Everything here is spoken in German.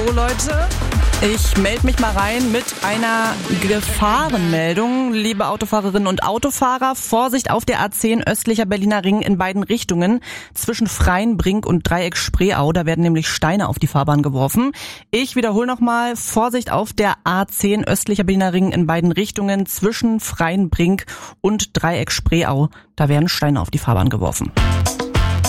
So Leute, ich melde mich mal rein mit einer Gefahrenmeldung. Liebe Autofahrerinnen und Autofahrer, Vorsicht auf der A10 östlicher Berliner Ring in beiden Richtungen zwischen Freienbrink und Dreieck Spreeau. Da werden nämlich Steine auf die Fahrbahn geworfen. Ich wiederhole nochmal, Vorsicht auf der A10 östlicher Berliner Ring in beiden Richtungen zwischen Freienbrink und Dreieck Spreeau. Da werden Steine auf die Fahrbahn geworfen.